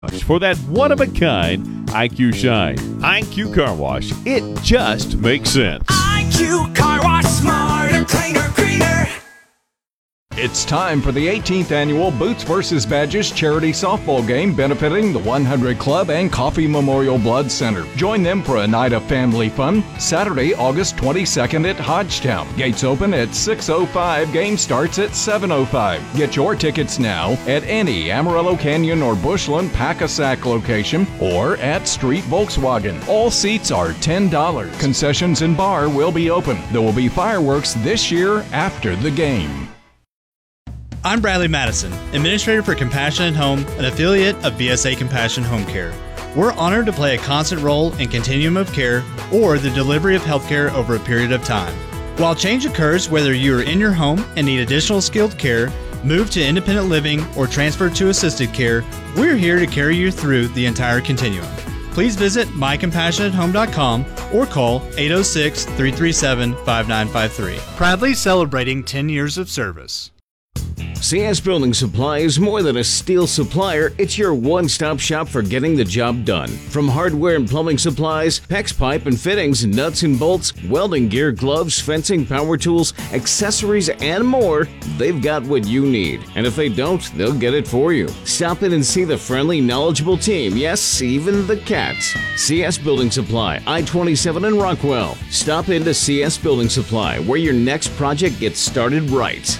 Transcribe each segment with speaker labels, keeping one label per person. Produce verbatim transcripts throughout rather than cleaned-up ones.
Speaker 1: For that one-of-a-kind I Q Shine. I Q Car Wash. It just makes sense.
Speaker 2: I Q Car Wash. Smarter, cleaner, greener.
Speaker 3: It's time for the eighteenth Annual Boots versus. Badges charity softball game benefiting the one hundred Club and Coffee Memorial Blood Center. Join them for a night of family fun, Saturday, August twenty-second at Hodgetown. Gates open at six oh five, game starts at seven oh five. Get your tickets now at any Amarillo Canyon or Bushland Pack-A-Sack location or at Street Volkswagen. All seats are ten dollars. Concessions and bar will be open. There will be fireworks this year after the game.
Speaker 4: I'm Bradley Madison, Administrator for Compassionate Home, an affiliate of V S A Compassion Home Care. We're honored to play a constant role in continuum of care or the delivery of healthcare over a period of time. While change occurs whether you are in your home and need additional skilled care, move to independent living, or transfer to assisted care, we're here to carry you through the entire continuum. Please visit my compassionate home dot com or call eight oh six, three three seven, five nine five three. Proudly celebrating ten years of service.
Speaker 5: C S Building Supply is more than a steel supplier. It's your one-stop shop for getting the job done. From hardware and plumbing supplies, PEX pipe and fittings, nuts and bolts, welding gear, gloves, fencing, power tools, accessories, and more, they've got what you need. And if they don't, they'll get it for you. Stop in and see the friendly, knowledgeable team. Yes, even the cats. C S Building Supply, I twenty-seven in Rockwell. Stop into C S Building Supply, where your next project gets started right.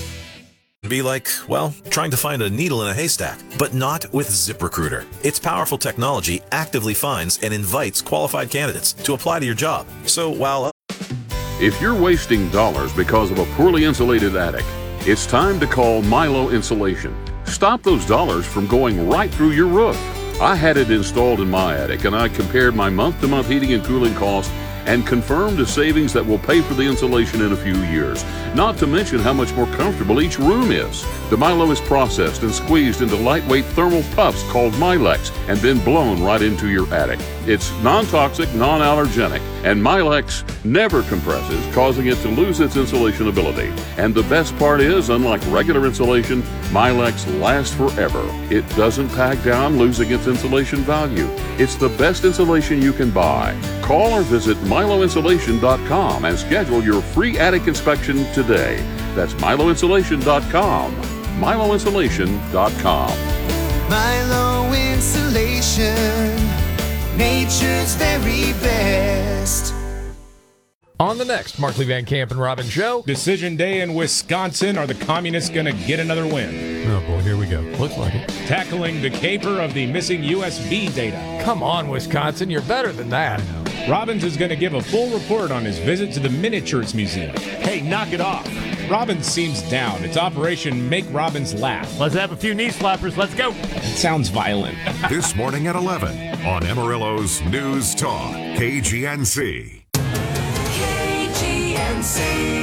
Speaker 6: Be like, well, trying to find a needle in a haystack, but not with ZipRecruiter. Its powerful technology actively finds and invites qualified candidates to apply to your job. So while...
Speaker 7: If you're wasting dollars because of a poorly insulated attic, it's time to call Milo Insulation. Stop those dollars from going right through your roof. I had it installed in my attic, and I compared my month-to-month heating and cooling costs and confirmed a savings that will pay for the insulation in a few years, not to mention how much more comfortable each room is. The Milo is processed and squeezed into lightweight thermal puffs called Milex and then blown right into your attic. It's non-toxic, non-allergenic, and Milex never compresses, causing it to lose its insulation ability. And the best part is, unlike regular insulation, Milex lasts forever. It doesn't pack down, losing its insulation value. It's the best insulation you can buy. Call or visit Milo Insulation dot com and schedule your free attic inspection today. That's Milo Insulation dot com. Milo Insulation dot com.
Speaker 2: Milo Insulation, nature's very best.
Speaker 8: On the next Markley Van Camp and Robin show.
Speaker 9: Decision day in Wisconsin. Are the communists going to get another win?
Speaker 8: Oh, boy, here we go. Looks like it.
Speaker 9: Tackling the caper of the missing U S B data.
Speaker 8: Come on, Wisconsin. You're better than that.
Speaker 9: Robbins is going to give a full report on his visit to the Miniatures Museum. Hey, knock it off. Robbins seems down. It's Operation Make Robbins Laugh.
Speaker 10: Let's have a few knee slappers. Let's go.
Speaker 9: It sounds violent.
Speaker 11: This morning at eleven on Amarillo's News Talk, K G N C.
Speaker 2: K G N C.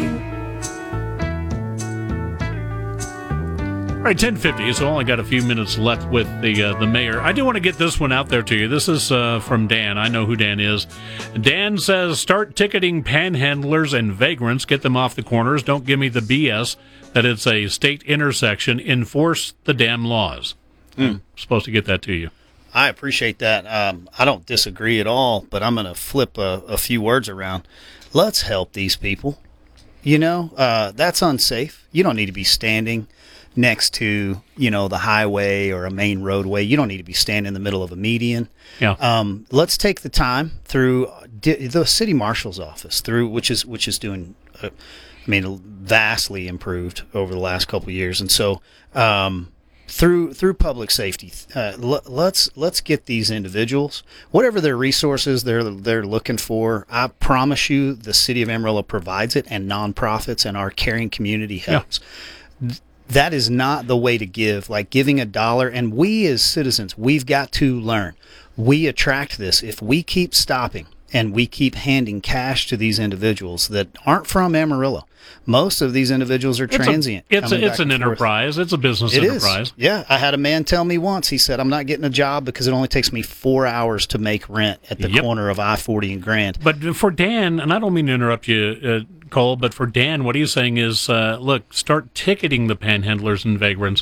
Speaker 10: All right, ten fifty, so only got a few minutes left with the uh, the mayor. I do want to get this one out there to you. This is uh, from Dan. I know who Dan is. Dan says, start ticketing panhandlers and vagrants. Get them off the corners. Don't give me the B S that it's a state intersection. Enforce the damn laws. Mm. I'm supposed to get that to you.
Speaker 12: I appreciate that. Um, I don't disagree at all, but I'm going to flip a, a few words around. Let's help these people. You know, uh, that's unsafe. You don't need to be standing next to, you know, the highway or a main roadway. You don't need to be standing in the middle of a median.
Speaker 10: Yeah.
Speaker 12: Um, let's take the time through di- the city marshal's office, through which is which is doing, uh, I mean, vastly improved over the last couple of years, and so um, through through public safety, uh, l- let's let's get these individuals whatever their resources they're they're looking for. I promise you, the city of Amarillo provides it, and nonprofits and our caring community helps. Yeah. That is not the way to give, like giving a dollar. And we as citizens, we've got to learn. We attract this. If we keep stopping and we keep handing cash to these individuals that aren't from Amarillo, most of these individuals are
Speaker 10: it's
Speaker 12: transient.
Speaker 10: A, it's a, it's an enterprise. It's a business
Speaker 12: it
Speaker 10: enterprise.
Speaker 12: Is. Yeah. I had a man tell me once, he said, I'm not getting a job because it only takes me four hours to make rent at the
Speaker 10: yep.
Speaker 12: corner of I forty and Grand.
Speaker 10: But for Dan, and I don't mean to interrupt you, uh, Cole, but for Dan, what he's saying is, uh, look, start ticketing the panhandlers and vagrants.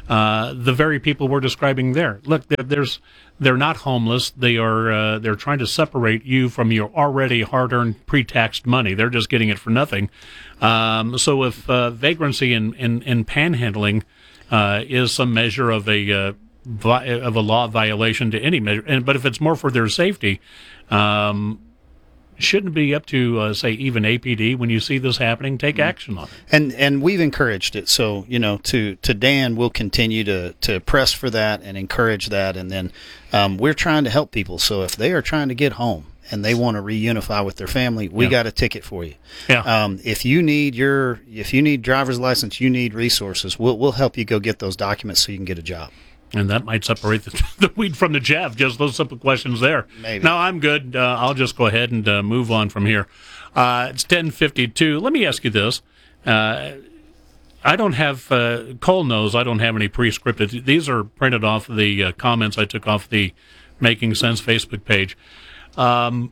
Speaker 10: uh, the very people we're describing there. Look, there, there's they're not homeless. They are uh, they're trying to separate you from your already hard-earned pre-taxed money. They're just getting it for nothing. Um, so if uh, vagrancy and in, in, in panhandling uh, is some measure of a uh, vi- of a law violation to any measure, and but if it's more for their safety. Um, Shouldn't be up to, uh, say, even A P D when you see this happening, take action on it.
Speaker 12: And and we've encouraged it. So, you know, to, to Dan, we'll continue to, to press for that and encourage that. And then um, we're trying to help people. So if they are trying to get home and they want to reunify with their family, we yeah. got a ticket for you.
Speaker 10: Yeah.
Speaker 12: Um, if you need your if you need driver's license, you need resources, we'll we'll help you go get those documents so you can get a job.
Speaker 10: And that might separate the, the wheat from the chaff, just those simple questions there.
Speaker 12: Maybe.
Speaker 10: No, I'm good. Uh, I'll just go ahead and uh, move on from here. Uh, it's ten fifty-two. Let me ask you this. Uh, I don't have, uh, Cole knows I don't have any pre-scripted. These are printed off the uh, comments I took off the Making Sense Facebook page. Um,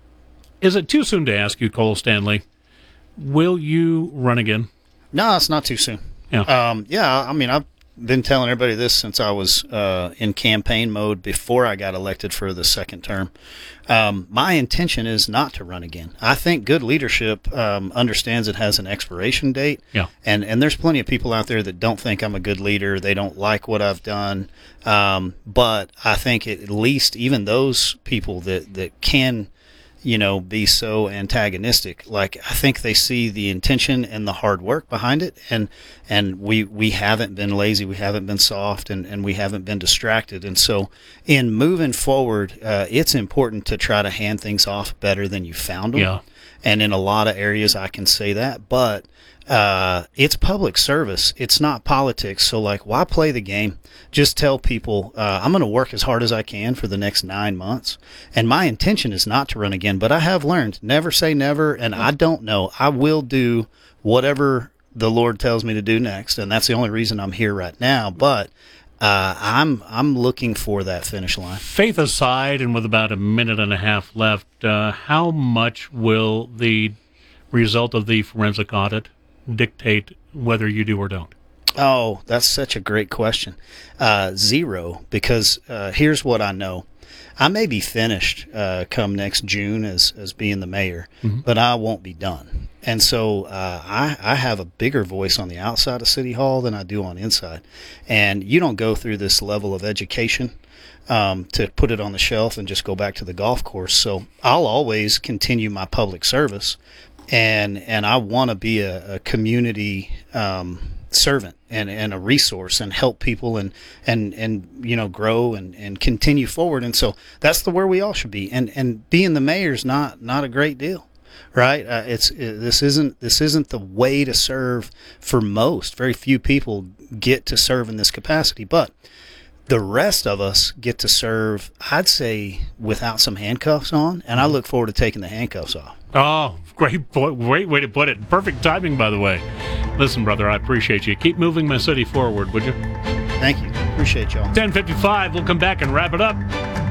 Speaker 10: is it too soon to ask you, Cole Stanley, will you run again?
Speaker 12: No, it's not too soon.
Speaker 10: Yeah.
Speaker 12: Um, yeah, I mean, I've been telling everybody this since I was uh, in campaign mode before I got elected for the second term. Um, my intention is not to run again. I think good leadership um, understands it has an expiration date.
Speaker 10: Yeah.
Speaker 12: And, and there's plenty of people out there that don't think I'm a good leader. They don't like what I've done. Um, but I think at least even those people that, that can – you know, be so antagonistic. Like, I think they see the intention and the hard work behind it, and and we we haven't been lazy, we haven't been soft, and, and we haven't been distracted. And so in moving forward, uh, it's important to try to hand things off better than you found them.
Speaker 10: Yeah.
Speaker 12: And in a lot of areas I can say that, but uh, it's public service. It's not politics. So, like, why play the game? Just tell people, uh, I'm going to work as hard as I can for the next nine months. And my intention is not to run again, but I have learned never say never. And I don't know. I will do whatever the Lord tells me to do next. And that's the only reason I'm here right now. But uh, I'm, I'm looking for that finish line.
Speaker 10: Faith aside, and with about a minute and a half left, uh, how much will the result of the forensic audit dictate whether you do or don't?
Speaker 12: Oh, that's such a great question. Uh, zero, because uh, here's what I know. I may be finished uh, come next June as, as being the mayor, mm-hmm. but I won't be done. And so uh, I, I have a bigger voice on the outside of City Hall than I do on inside. And you don't go through this level of education um, to put it on the shelf and just go back to the golf course. So I'll always continue my public service, and and I want to be a, a community um, servant and, and a resource and help people and and, and you know grow and, and continue forward. And so that's the where we all should be. And and being the mayor is not not a great deal. Right, uh, it's it, this isn't this isn't the way to serve for most. Very few people get to serve in this capacity, but the rest of us get to serve, I'd say, without some handcuffs on, and I look forward to taking the handcuffs off.
Speaker 10: Oh, great, great way to put it. Perfect timing, by the way. Listen, brother, I appreciate you. Keep moving my city forward, would you?
Speaker 12: Thank you. Appreciate y'all.
Speaker 10: ten fifty-five, we'll come back and wrap it up.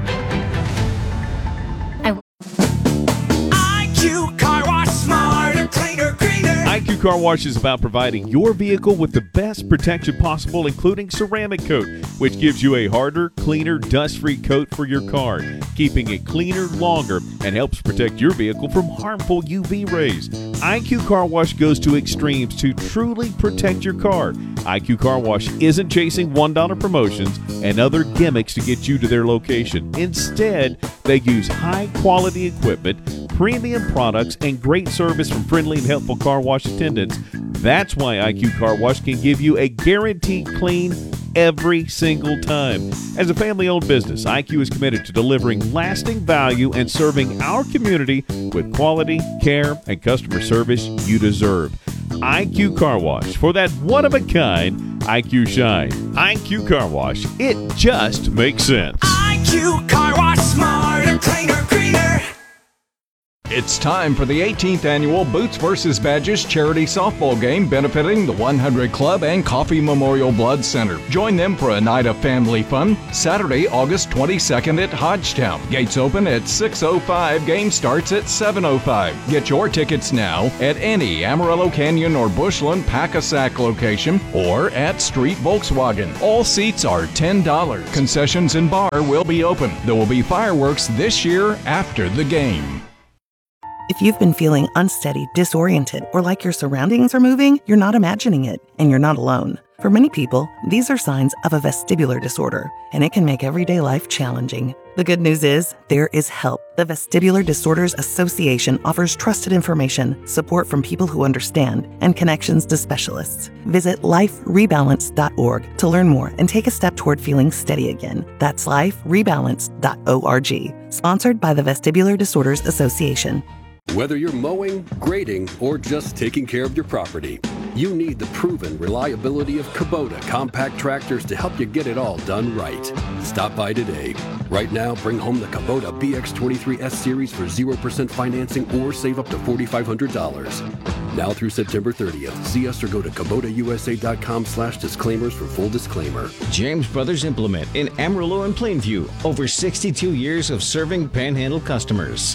Speaker 2: I Q Car Wash, smarter, cleaner, greener.
Speaker 1: I Q Car Wash is about providing your vehicle with the best protection possible, including ceramic coat, which gives you a harder, cleaner, dust-free coat for your car, keeping it cleaner longer and helps protect your vehicle from harmful U V rays. I Q Car Wash goes to extremes to truly protect your car. I Q Car Wash isn't chasing one dollar promotions and other gimmicks to get you to their location. Instead, they use high-quality equipment, premium products, and great service from friendly and helpful car wash attendants. That's why I Q Car Wash can give you a guaranteed clean every single time. As a family-owned business, I Q is committed to delivering lasting value and serving our community with quality, care, and customer service you deserve. I Q Car Wash, for that one-of-a-kind I Q shine. I Q Car Wash, it just makes sense.
Speaker 2: I Q Car Wash, smarter, cleaner, greener.
Speaker 3: It's time for the eighteenth annual Boots versus Badges charity softball game benefiting the one hundred Club and Coffee Memorial Blood Center. Join them for a night of family fun Saturday, August twenty-second at Hodgetown. Gates open at six oh five. Game starts at seven oh five. Get your tickets now at any Amarillo Canyon or Bushland Pack-A-Sack location or at Street Volkswagen. All seats are ten dollars. Concessions and bar will be open. There will be fireworks this year after the game.
Speaker 13: If you've been feeling unsteady, disoriented, or like your surroundings are moving, you're not imagining it, and you're not alone. For many people, these are signs of a vestibular disorder, and it can make everyday life challenging. The good news is, there is help. The Vestibular Disorders Association offers trusted information, support from people who understand, and connections to specialists. Visit life rebalance dot org to learn more and take a step toward feeling steady again. That's life rebalance dot org. Sponsored by the Vestibular Disorders Association.
Speaker 14: Whether you're mowing, grading, or just taking care of your property, you need the proven reliability of Kubota compact tractors to help you get it all done right. Stop by today. Right now, bring home the Kubota B X twenty-three S Series for zero percent financing or save up to four thousand five hundred dollars. Now through September thirtieth, see us or go to Kubota U S A dot com slash disclaimers for full disclaimer.
Speaker 5: James Brothers Implement in Amarillo and Plainview. Over sixty-two years of serving Panhandle customers.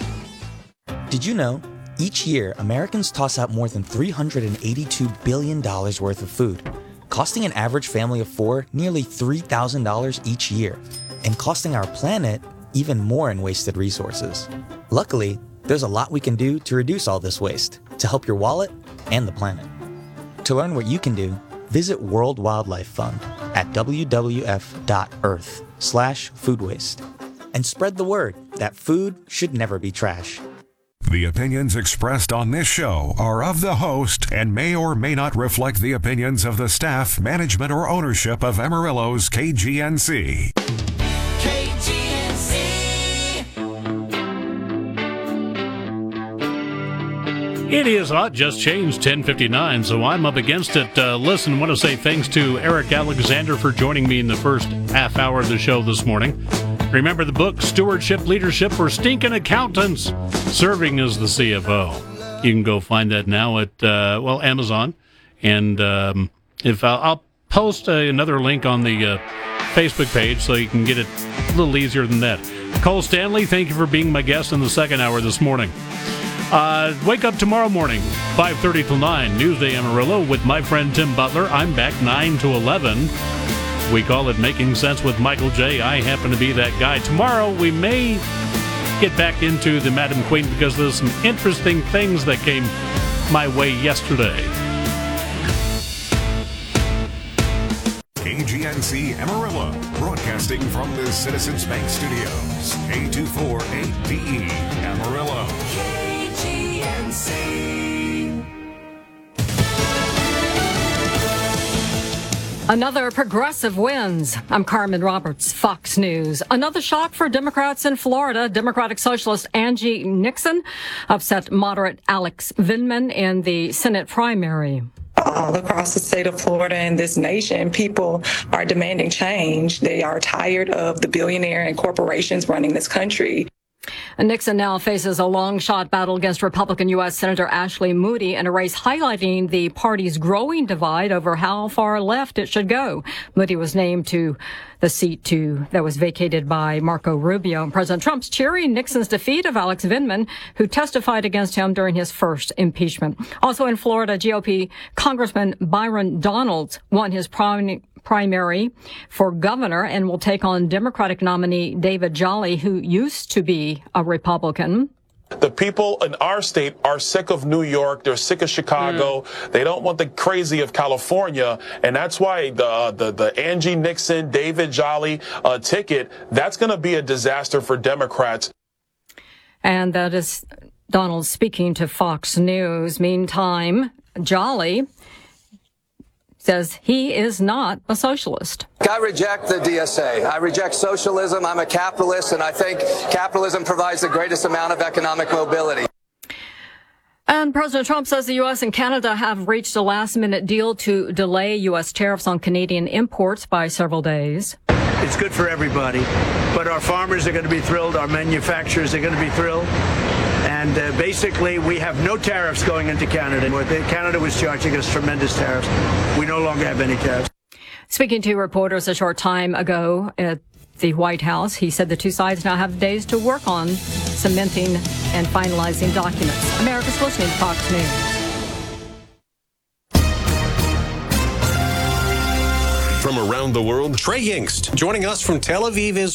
Speaker 15: Did you know, each year Americans toss out more than three hundred eighty-two billion dollars worth of food, costing an average family of four nearly three thousand dollars each year, and costing our planet even more in wasted resources. Luckily, there's a lot we can do to reduce all this waste, to help your wallet and the planet. To learn what you can do, visit World Wildlife Fund at w w f dot earth slash food waste and spread the word that food should never be trash.
Speaker 11: The opinions expressed on this show are of the host and may or may not reflect the opinions of the staff, management, or ownership of Amarillo's K G N C.
Speaker 2: K G N C.
Speaker 10: It is hot, just changed ten fifty-nine, so I'm up against it. Uh, listen, I want to say thanks to Eric Alexander for joining me in the first half hour of the show this morning. Remember the book, Stewardship Leadership for Stinking Accountants, serving as the C F O. You can go find that now at, uh, well, Amazon. And um, if I'll, I'll post uh, another link on the uh, Facebook page so you can get it a little easier than that. Cole Stanley, thank you for being my guest in the second hour this morning. Uh, wake up tomorrow morning, five thirty till nine, Newsday Amarillo with my friend Tim Butler. I'm back nine to eleven. We call it Making Sense with Michael J. I happen to be that guy. Tomorrow, we may get back into the Madam Queen because there's some interesting things that came my way yesterday.
Speaker 11: K G N C Amarillo, broadcasting from the Citizens Bank Studios. K two forty-eight D E, Amarillo.
Speaker 2: K G N C.
Speaker 16: Another progressive wins. I'm Carmen Roberts, Fox News. Another shock for Democrats in Florida. Democratic Socialist Angie Nixon upset moderate Alex Vindman in the Senate primary.
Speaker 17: All across the state of Florida and this nation, people are demanding change. They are tired of the billionaire and corporations running this country.
Speaker 16: Nixon now faces a long-shot battle against Republican U S Senator Ashley Moody in a race highlighting the party's growing divide over how far left it should go. Moody was named to the seat to, that was vacated by Marco Rubio. President Trump's cheering Nixon's defeat of Alex Vindman, who testified against him during his first impeachment. Also in Florida, G O P Congressman Byron Donalds won his prim- primary for governor and will take on Democratic nominee David Jolly, who used to be a Republican.
Speaker 18: The people in our state are sick of New York. They're sick of Chicago. Mm. They don't want the crazy of California. And that's why the uh, the, the Angie Nixon, David Jolly uh, ticket, that's going to be a disaster for Democrats.
Speaker 16: And that is Donald speaking to Fox News. Meantime, Jolly says he is not a socialist.
Speaker 19: I reject the D S A. I reject socialism. I'm a capitalist, and I think capitalism provides the greatest amount of economic mobility.
Speaker 16: And President Trump says the U S and Canada have reached a last-minute deal to delay U S tariffs on Canadian imports by several days.
Speaker 20: It's good for everybody, but our farmers are going to be thrilled, our manufacturers are going to be thrilled, and And uh, basically, we have no tariffs going into Canada. Canada was charging us tremendous tariffs. We no longer have any tariffs.
Speaker 16: Speaking to reporters a short time ago at the White House, he said the two sides now have days to work on cementing and finalizing documents. America's listening to Fox News.
Speaker 21: From around the world, Trey Yingst joining us from Tel Aviv, Israel.